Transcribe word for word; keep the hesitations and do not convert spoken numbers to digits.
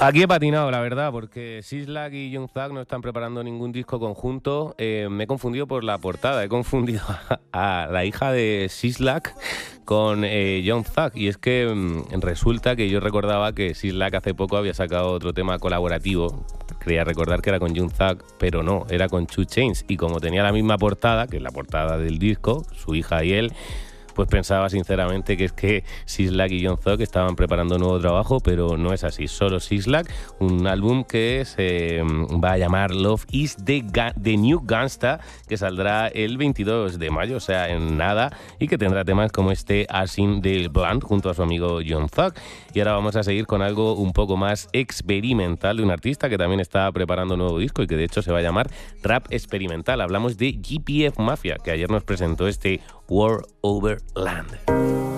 Aquí he patinado, la verdad, porque Sislak y Young Thug no están preparando ningún disco conjunto. Eh, me he confundido por la portada, he confundido a, a la hija de Sislak con eh, Young Thug. Y es que mm, resulta que yo recordaba que Sislak hace poco había sacado otro tema colaborativo. Creía recordar que era con Young Thug, pero no, era con two Chainz. Y como tenía la misma portada, que es la portada del disco, su hija y él, pues pensaba sinceramente que es que Sislak y Young Thug estaban preparando un nuevo trabajo, pero no es así. Solo Sislak, un álbum que se va a llamar Love is the, Ga- the New Gangsta, que saldrá el veintidós de mayo, o sea, en nada, y que tendrá temas como este Asin de Blunt junto a su amigo Young Thug. Y ahora vamos a seguir con algo un poco más experimental de un artista que también está preparando un nuevo disco y que de hecho se va a llamar Rap Experimental. Hablamos de G P F Mafia, que ayer nos presentó este War Over Land.